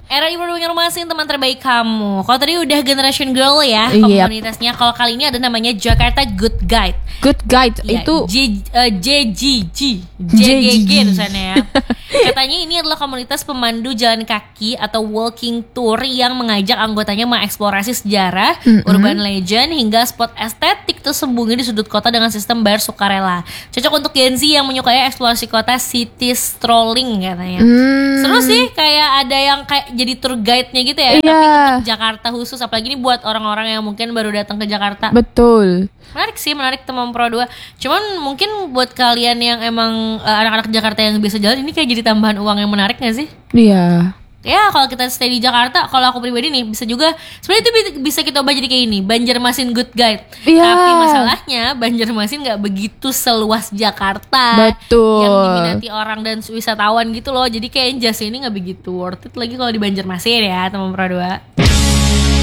Era Ibu Banjarmasin, teman terbaik kamu. Kalau tadi udah Generation Girl ya komunitasnya. Kalau kali ini ada namanya Jakarta Good Guide. Good Guide Ya, itu JGG tulisannya ya. Katanya ini adalah komunitas pemandu jalan kaki atau walking tour yang mengajak anggotanya mengeksplorasi sejarah, urban legend hingga spot estetik tersembunyi di sudut kota dengan sistem bayar sukarela. Cocok untuk Gen Z yang menyukai eksplorasi kota, city strolling katanya. Seru sih, kayak ada yang kayak jadi tour guide-nya gitu ya, tapi untuk Jakarta khusus, apalagi ini buat orang-orang yang mungkin baru datang ke Jakarta. Betul. Menarik sih, menarik teman Pro 2. Cuman mungkin buat kalian yang emang anak-anak Jakarta yang biasa jalan, ini kayak jadi tambahan uang yang menarik gak sih? Iya. Ya kalau kita stay di Jakarta, kalau aku pribadi nih bisa juga, sebenarnya itu bisa kita ubah jadi kayak ini, Banjarmasin Good Guide. Tapi masalahnya Banjarmasin gak begitu seluas Jakarta. Betul. Yang diminati orang dan wisatawan gitu loh. Jadi kayak jas ini gak begitu worth it lagi kalau di Banjarmasin ya teman Pro 2.